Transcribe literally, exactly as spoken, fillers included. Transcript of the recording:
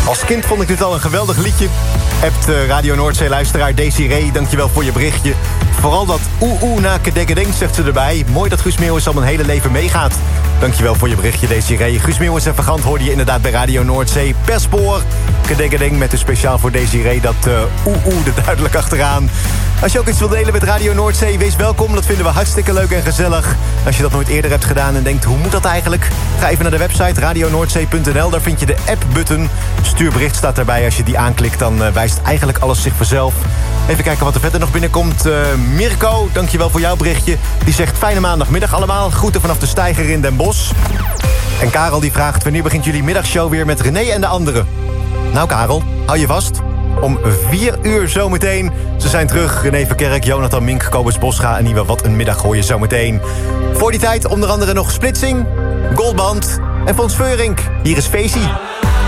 Als kind vond ik dit al een geweldig liedje. Hebt uh, Radio Noordzee-luisteraar Desiree, dankjewel voor je berichtje. Vooral dat oeh oeh na kedekkedeng, zegt ze erbij. Mooi dat Guus Meeuwis al mijn hele leven meegaat. Dankjewel voor je berichtje, Desiree. Guus Meeuwis en Vagant hoorde je inderdaad bij Radio Noordzee. Per spoor, kedekkedeng met een speciaal voor Desiree. Dat uh, oeh oeh er duidelijk achteraan. Als je ook iets wilt delen met Radio Noordzee, wees welkom. Dat vinden we hartstikke leuk en gezellig. Als je dat nooit eerder hebt gedaan en denkt, hoe moet dat eigenlijk? Ga even naar de website radio noordzee punt n l. Daar vind je de app-button. Stuurbericht staat daarbij. Als je die aanklikt, dan uh, wijst eigenlijk alles zich vanzelf. Even kijken wat er verder nog binnenkomt. Uh, Mirko, dankjewel voor jouw berichtje. Die zegt, fijne maandagmiddag allemaal. Groeten vanaf de Steiger in Den Bosch. En Karel die vraagt, wanneer begint jullie middagshow weer met René en de anderen? Nou Karel, hou je vast. Om vier uur zometeen. Ze zijn terug. René Verkerk, Jonathan Mink, Kobus Boscha en Nieuwe Wat een Middag hoor je zometeen. Voor die tijd onder andere nog Splitsing, Goldband en Fons Veurink. Hier is Feestie.